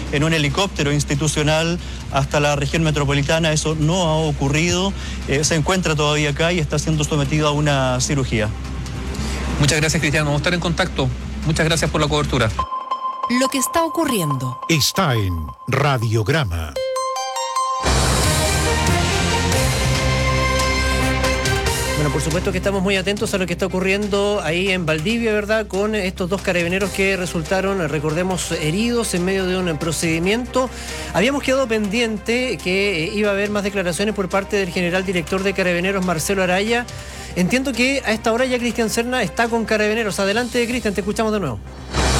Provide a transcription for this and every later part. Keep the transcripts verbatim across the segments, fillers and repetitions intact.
en un helicóptero institucional hasta la región metropolitana. Eso no ha ocurrido, eh, se encuentra todavía acá y está siendo sometido a una cirugía. Muchas gracias, Cristian, vamos a estar en contacto. Muchas gracias por la cobertura. Lo que está ocurriendo está en Radiograma. Bueno, por supuesto que estamos muy atentos a lo que está ocurriendo ahí en Valdivia, ¿verdad? Con estos dos carabineros que resultaron, recordemos, heridos en medio de un procedimiento. Habíamos quedado pendiente que iba a haber más declaraciones por parte del general director de Carabineros, Marcelo Araya. Entiendo que a esta hora ya Cristian Serna está con Carabineros. Adelante, Cristian, te escuchamos de nuevo.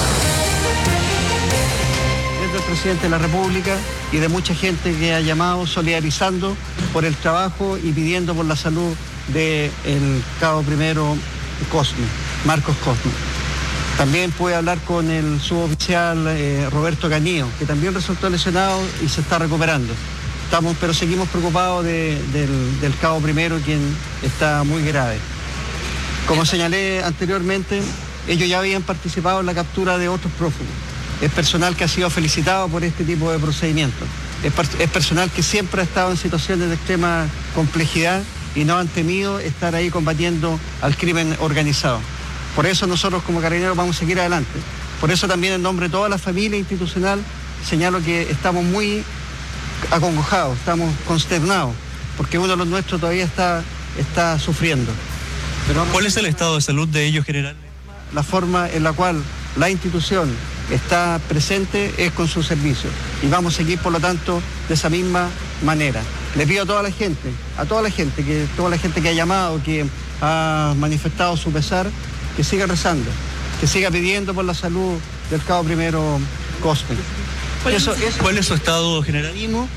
Del presidente de la República y de mucha gente que ha llamado solidarizando por el trabajo y pidiendo por la salud del cabo primero Cosme, Marcos Cosme. También pude hablar con el suboficial eh, Roberto Cañillo, que también resultó lesionado y se está recuperando. Estamos, pero seguimos preocupados de, del, del cabo primero, quien está muy grave. Como señalé anteriormente, ellos ya habían participado en la captura de otros prófugos. Es personal que ha sido felicitado por este tipo de procedimientos. Es, es personal que siempre ha estado en situaciones de extrema complejidad y no han temido estar ahí combatiendo al crimen organizado. Por eso nosotros como Carabineros vamos a seguir adelante. Por eso también en nombre de toda la familia institucional señalo que estamos muy acongojados, estamos consternados, porque uno de los nuestros todavía está, está sufriendo. Pero ¿cuál es el estado de salud de ellos, general? La forma en la cual la institución está presente es con su servicio y vamos a seguir, por lo tanto, de esa misma manera. Le pido a toda la gente, a toda la gente, que toda la gente que ha llamado, que ha manifestado su pesar, que siga rezando, que siga pidiendo por la salud del cabo primero Cosme. Eso, eso, ¿Cuál es su estado general?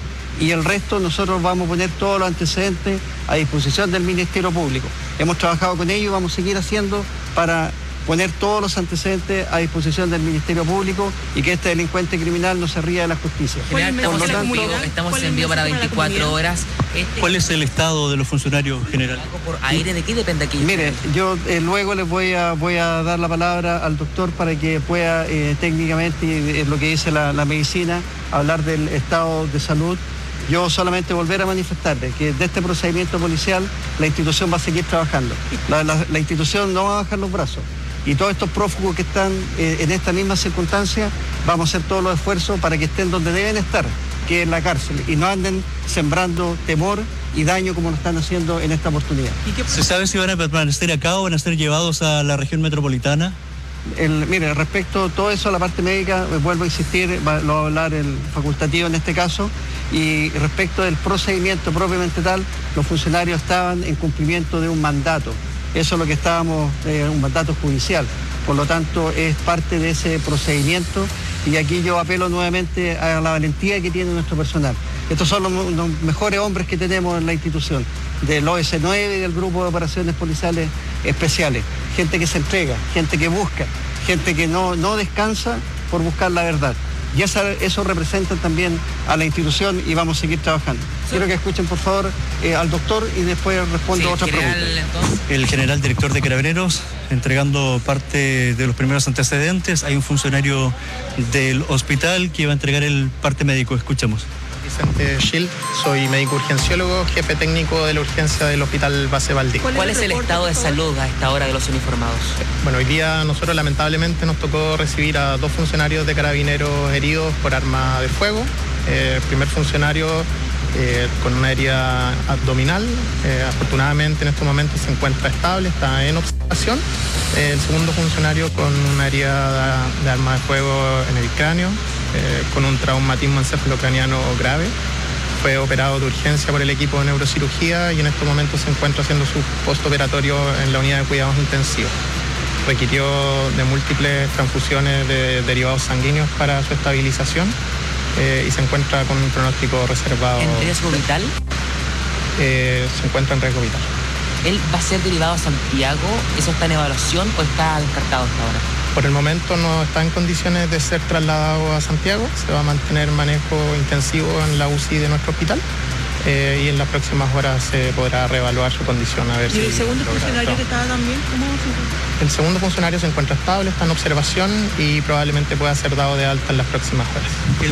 Y el resto nosotros vamos a poner todos los antecedentes a disposición del Ministerio Público. Hemos trabajado con ellos y vamos a seguir haciendo para poner todos los antecedentes a disposición del Ministerio Público y que este delincuente criminal no se ría de la justicia. General, estamos, en vivo, estamos en vivo para veinticuatro horas. Este... ¿Cuál es el estado de los funcionarios, general? ¿Por aire de qué depende aquí? Mire, yo eh, luego les voy a, voy a dar la palabra al doctor para que pueda eh, técnicamente, eh, lo que dice la, la medicina, hablar del estado de salud. Yo solamente volver a manifestarles que de este procedimiento policial la institución va a seguir trabajando. La, la, la institución no va a bajar los brazos. Y todos estos prófugos que están eh, en esta misma circunstancia, vamos a hacer todos los esfuerzos para que estén donde deben estar, que es en la cárcel, y no anden sembrando temor y daño como lo están haciendo en esta oportunidad. ¿Se sabe si van a permanecer acá o van a ser llevados a la región metropolitana? El, mire, respecto a todo eso, a la parte médica, vuelvo a insistir, va, lo va a hablar el facultativo en este caso, y respecto del procedimiento propiamente tal, los funcionarios estaban en cumplimiento de un mandato. Eso es lo que estábamos, eh, un mandato judicial. Por lo tanto, es parte de ese procedimiento y aquí yo apelo nuevamente a la valentía que tiene nuestro personal. Estos son los, los mejores hombres que tenemos en la institución, del O S nueve y del Grupo de Operaciones Policiales Especiales. Gente que se entrega, gente que busca, gente que no, no descansa por buscar la verdad. Y esa, eso representa también a la institución y vamos a seguir trabajando. Quiero que escuchen, por favor, eh, al doctor y después respondo sí, a otras general, preguntas. Entonces... El general director de Carabineros entregando parte de los primeros antecedentes. Hay un funcionario del hospital que va a entregar el parte médico. Escuchemos. Vicente Schild, soy médico urgenciólogo, jefe técnico de la urgencia del Hospital Base Valdivia. ¿Cuál, ¿Cuál es el, reporte, estado de salud a esta hora de los uniformados? Bueno, hoy día nosotros lamentablemente nos tocó recibir a dos funcionarios de Carabineros heridos por arma de fuego. Eh, el primer funcionario eh, con una herida abdominal, eh, afortunadamente en estos momentos se encuentra estable, está en observación. Eh, el segundo funcionario con una herida de, de arma de fuego en el cráneo, Eh, con un traumatismo encefalocraniano grave. Fue operado de urgencia por el equipo de neurocirugía y en estos momentos se encuentra haciendo su postoperatorio en la unidad de cuidados intensivos. Requirió de múltiples transfusiones de derivados sanguíneos para su estabilización eh, y se encuentra con un pronóstico reservado. ¿En riesgo vital? Eh, se encuentra en riesgo vital. ¿Él va a ser derivado a Santiago? ¿Eso está en evaluación o está descartado hasta ahora? Por el momento no está en condiciones de ser trasladado a Santiago. Se va a mantener manejo intensivo en la U C I de nuestro hospital eh, y en las próximas horas se podrá reevaluar su condición. A ver ¿Y si el segundo funcionario todo. que estaba también? ¿Cómo se encuentra? El segundo funcionario se encuentra estable, está en observación y probablemente pueda ser dado de alta en las próximas horas.